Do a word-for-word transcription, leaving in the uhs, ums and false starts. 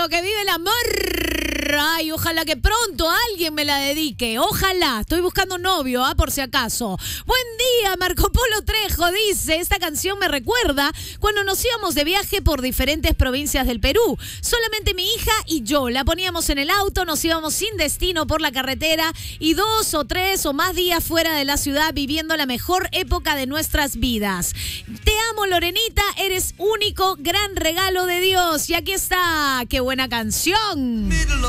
lo que vive el amor. Ay, ojalá que pronto alguien me la dedique. Ojalá. Estoy buscando un novio, ¿ah? Por si acaso. Buen día, Marco Polo Trejo dice, esta canción me recuerda cuando nos íbamos de viaje por diferentes provincias del Perú. Solamente mi hija y yo la poníamos en el auto, nos íbamos sin destino por la carretera y dos o tres o más días fuera de la ciudad viviendo la mejor época de nuestras vidas. Te amo, Lorenita, eres único, gran regalo de Dios. Y aquí está, qué buena canción.